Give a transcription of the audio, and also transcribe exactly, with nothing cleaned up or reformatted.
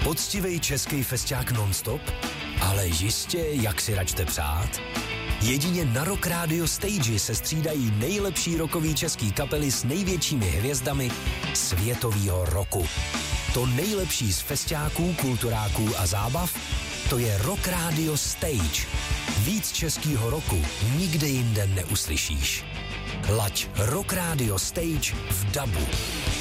Poctivej český festiák non-stop? Ale jistě, jak si račte přát? Jedině na Rock Radio Stage se střídají nejlepší rockový český kapely s největšími hvězdami světového roku. To nejlepší z festiáků, kulturáků a zábav, to je Rock Radio Stage. Víc českýho roku nikde jinde neuslyšíš. Laď Rock Radio Stage v dabu.